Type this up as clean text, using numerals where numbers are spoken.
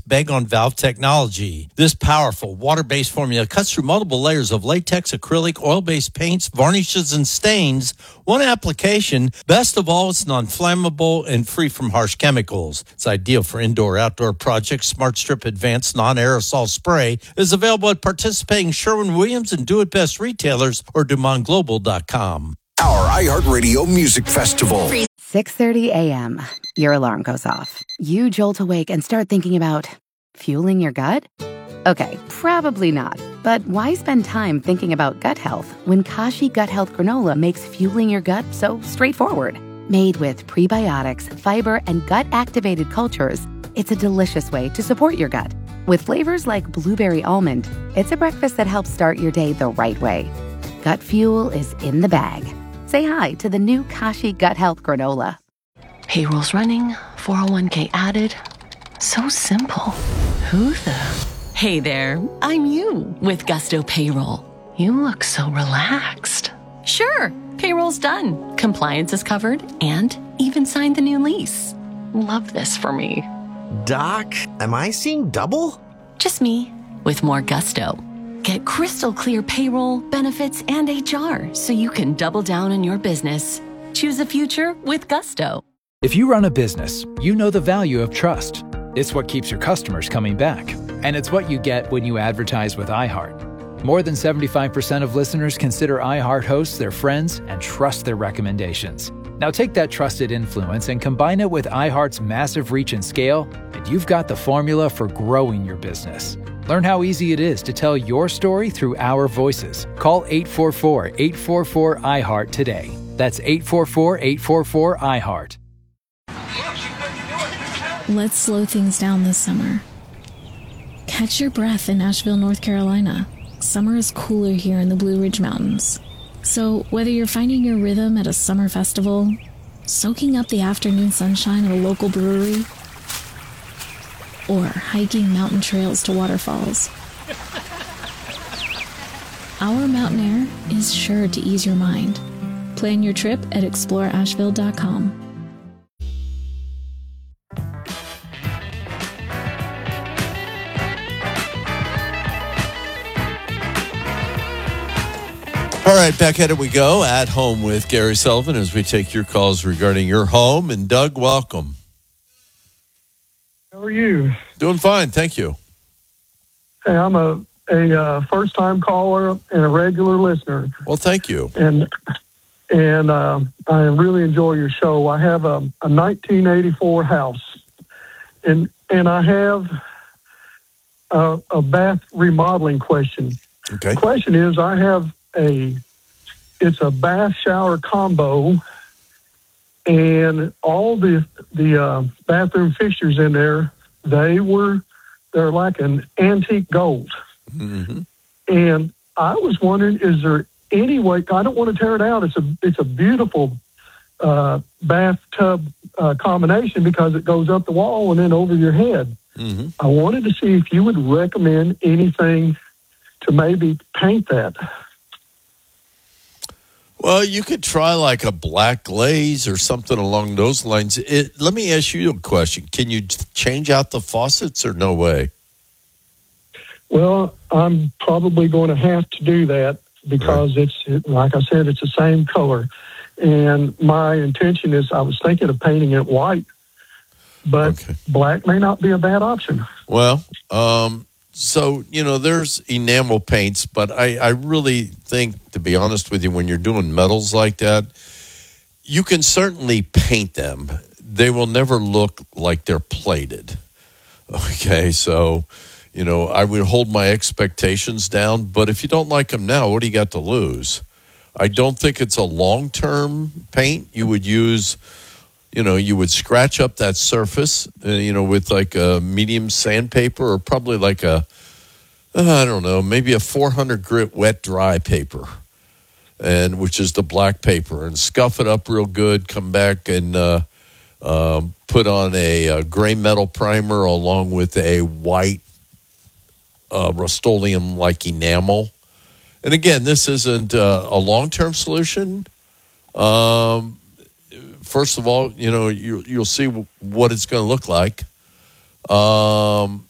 Bang-On valve technology. This powerful water-based formula cuts through multiple layers of latex, acrylic, oil-based paints, varnishes, and stains. One application. Best of all, it's non-flammable and free from harsh chemicals. It's ideal for indoor-outdoor projects. Smart Strip Advanced Non-Aerosol Spray is available at participating Sherwin-Williams and Do It Best retailers or DuMontGlobal.com. Our iHeartRadio Music Festival. 6:30 a.m. Your alarm goes off. You jolt awake and start thinking about fueling your gut? Okay, probably not. But why spend time thinking about gut health when Kashi Gut Health Granola makes fueling your gut so straightforward? Made with prebiotics, fiber, and gut-activated cultures, it's a delicious way to support your gut. With flavors like blueberry almond, it's a breakfast that helps start your day the right way. Gut fuel is in the bag. Say hi to the new Kashi Gut Health Granola. Payroll's running, 401k added. So simple. Who the? Hey there, I'm you with Gusto Payroll. You look so relaxed. Sure, payroll's done. Compliance is covered and even signed the new lease. Love this for me. Doc, am I seeing double? Just me with more gusto. Get crystal clear payroll, benefits, and HR so you can double down on your business. Choose a future with Gusto. If you run a business, you know the value of trust. It's what keeps your customers coming back. And it's what you get when you advertise with iHeart. More than 75% of listeners consider iHeart hosts their friends and trust their recommendations. Now take that trusted influence and combine it with iHeart's massive reach and scale, and you've got the formula for growing your business. Learn how easy it is to tell your story through our voices. Call 844-844-iHeart today. That's 844-844-iHeart. Let's slow things down this summer. Catch your breath in Asheville, North Carolina. Summer is cooler here in the Blue Ridge Mountains. So whether you're finding your rhythm at a summer festival, soaking up the afternoon sunshine at a local brewery, or hiking mountain trails to waterfalls, our mountain air is sure to ease your mind. Plan your trip at exploreasheville.com. All right, back at it we go. At Home with Gary Sullivan as we take your calls regarding your home. And Doug, welcome. How are you? Doing fine, thank you. Hey, I'm a first-time caller and a regular listener. Well, thank you. And I really enjoy your show. I have a 1984 house, and I have a bath remodeling question. Okay. The question is, I have it's a bath shower combo, and all the bathroom fixtures in there, they're like an antique gold. Mm-hmm. And I was wondering, is there any way? I don't want to tear it out. It's a beautiful bathtub combination because it goes up the wall and then over your head. Mm-hmm. I wanted to see if you would recommend anything to maybe paint that. Well, you could try like a black glaze or something along those lines. Let me ask you a question. Can you change out the faucets or no way? Well, I'm probably going to have to do that because it's, like I said, it's the same color. And my intention is, I was thinking of painting it white, but black may not be a bad option. Well, so, there's enamel paints, but I really think, to be honest with you, when you're doing metals like that, you can certainly paint them. They will never look like they're plated. Okay, so, I would hold my expectations down, but if you don't like them now, what do you got to lose? I don't think it's a long-term paint. You would use... you would scratch up that surface, with like a medium sandpaper or probably like maybe a 400 grit wet dry paper, and which is the black paper, and scuff it up real good. Come back and put on a gray metal primer along with a white Rust-Oleum-like enamel. And again, this isn't a long-term solution. First of all, you'll see what it's going to look like.